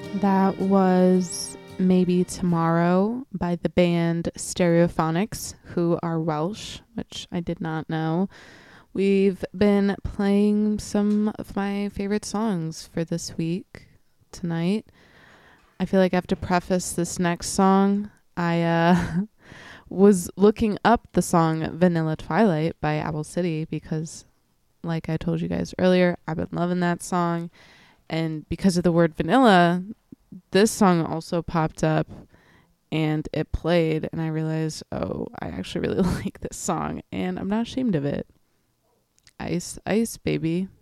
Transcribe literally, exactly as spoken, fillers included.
That was Maybe Tomorrow by the band Stereophonics, who are Welsh, which I did not know. We've been playing some of my favorite songs for this week tonight. I feel like I have to preface this next song. I uh, was looking up the song Vanilla Twilight by Owl City because, like I told you guys earlier, I've been loving that song. And because of the word vanilla, this song also popped up and it played, and I realized, oh, I actually really like this song, and I'm not ashamed of it. Ice, ice, baby.